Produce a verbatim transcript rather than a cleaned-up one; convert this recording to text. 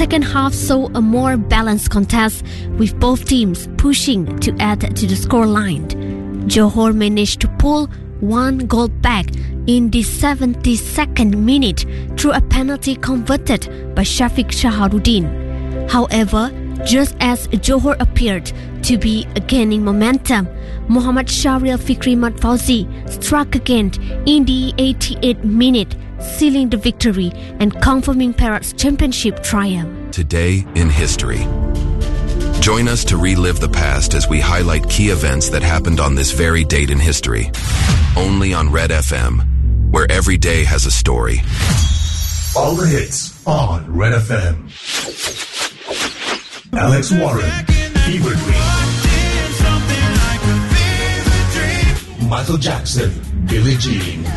second half saw a more balanced contest, with both teams pushing to add to the scoreline. Johor managed to pull one goal back in the seventy-second minute through a penalty converted by Shafiq Shaharuddin. However, just as Johor appeared to be gaining momentum, Muhammad Shahrial Fikri Mat Fauzi struck again in the eighty-eighth minute, sealing the victory and confirming Perak's championship triumph. Today in history. Join us to relive the past as we highlight key events that happened on this very date in history. Only on Red F M, where every day has a story. All the hits on Red F M. Alex Warren, Fever Dream. Michael Jackson, Billie Jean.